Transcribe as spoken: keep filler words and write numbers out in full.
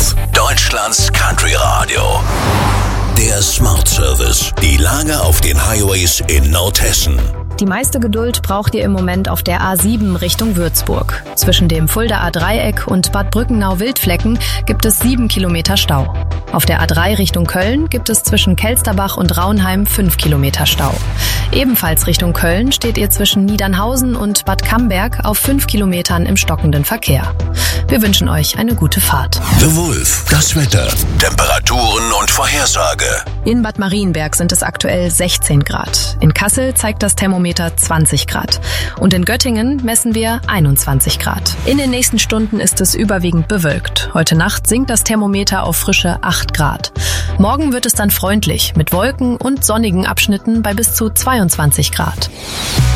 Wolf, Deutschlands Country Radio. Der Smart Service. Die Lage auf den Highways in Nordhessen. Die meiste Geduld braucht ihr im Moment auf der A sieben Richtung Würzburg. Zwischen dem Fuldaer Dreieck und Bad Brückenau-Wildflecken gibt es sieben Kilometer Stau. Auf der A drei Richtung Köln gibt es zwischen Kelsterbach und Raunheim fünf Kilometer Stau. Ebenfalls Richtung Köln steht ihr zwischen Niedernhausen und Bad Camberg auf fünf Kilometern im stockenden Verkehr. Wir wünschen euch eine gute Fahrt. The Wolf, das Wetter, Temperaturen und Vorhersage. In Bad Marienberg sind es aktuell sechzehn Grad. In Kassel zeigt das Thermometer zwanzig Grad. Und in Göttingen messen wir einundzwanzig Grad. In den nächsten Stunden ist es überwiegend bewölkt. Heute Nacht sinkt das Thermometer auf frische acht Grad. Morgen wird es dann freundlich mit Wolken und sonnigen Abschnitten bei bis zu zweiundzwanzig Grad.